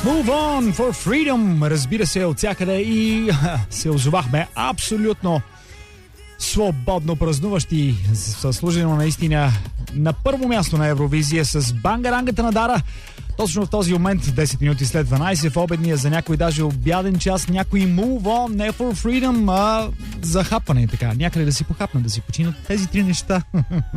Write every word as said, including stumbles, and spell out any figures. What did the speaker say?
Move on for freedom, разбира се, от всякъде и се озовахме абсолютно свободно празнуващи, заслужено наистина на първо място на Евровизия с бангарангата на Дара. Точно в този момент, десет минути след дванайсет в обедния, за някой даже обяден час, някой move on, не for freedom, а за хапане, така, някъде да си похапнат, да си починат тези три неща.